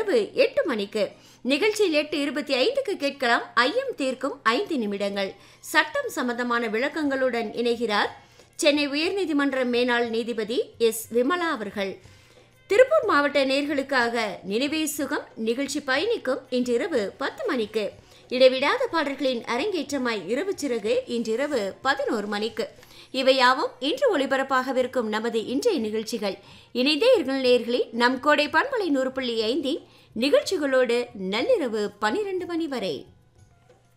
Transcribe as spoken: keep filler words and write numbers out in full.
இரவு எட்டு மணிக்கு. நிகழ்ச்சியில் எட்டு இருபத்தி ஐந்துக்கு கேட்கலாம் ஐயம் தீர்க்கும் ஐந்து நிமிடங்கள். சட்டம் சம்பந்தமான விளக்கங்களுடன் இணைகிறார் சென்னை உயர்நீதிமன்ற மேனாள் நீதிபதி எஸ் விமலா அவர்கள். திருப்பூர் மாவட்ட நேயர்களுக்காக நினைவே சுகம் நிகழ்ச்சி பயணிக்கும் இன்றிரவு பத்து மணிக்கு. இடைவிடாத பாடல்களின் அரங்கேற்றமாய் இரவு சிறகு இன்றிரவு பதினோரு மணிக்கு. இவையாவும் இன்று ஒளிபரப்பாகவிருக்கும் நமது இன்றைய நிகழ்ச்சிகள். இணைந்தே இருங்கள் நேயர்களே, நம் கோடை பண்பலை நூறு புள்ளி ஐந்தின் நிகழ்ச்சிகளோடு நள்ளிரவு பனிரெண்டு மணி வரை.